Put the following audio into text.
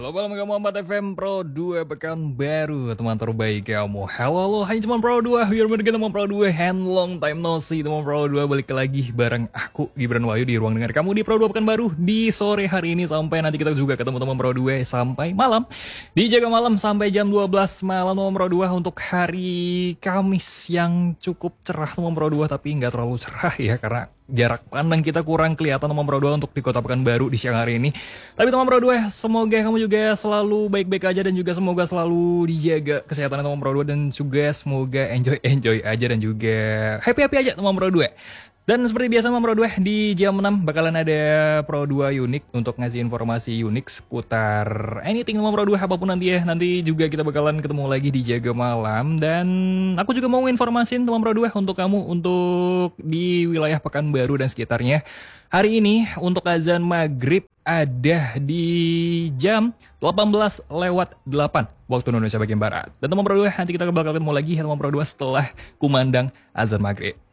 Halo malam kamu 4 FM Pro 2 pekan baru teman terbaik kamu. Halo hanya teman Pro 2. Biar mendengar teman Pro 2 hand long time no see. Teman Pro 2 balik lagi bareng aku Gibran Wahyu di ruang dengar kamu di Pro 2 pekan baru di sore hari ini. Sampai nanti kita juga ketemu teman Pro 2 sampai malam. Dijaga malam sampai jam 12 malam teman Pro 2 untuk hari Kamis yang cukup cerah teman Pro 2. Tapi nggak terlalu cerah ya karena jarak pandang kita kurang kelihatan teman Pro 2 untuk di kota Pekanbaru di siang hari ini. Tapi teman Pro 2, semoga kamu juga selalu baik-baik aja dan juga semoga selalu dijaga kesehatan teman Pro 2 dan juga semoga enjoy aja dan juga happy aja teman Pro 2. Dan seperti biasa teman Pro 2 di jam 6 bakalan ada Pro 2 unik untuk ngasih informasi unik seputar anything teman Pro 2 apapun nanti ya. Nanti juga kita bakalan ketemu lagi di Jaga Malam dan aku juga mau informasin teman Pro 2 untuk kamu untuk di wilayah Pekanbaru dan sekitarnya. Hari ini untuk azan maghrib ada di jam 18:08 waktu Indonesia bagian Barat. Dan teman Pro 2 nanti kita bakal ketemu lagi ya teman Pro 2 setelah kumandang azan maghrib.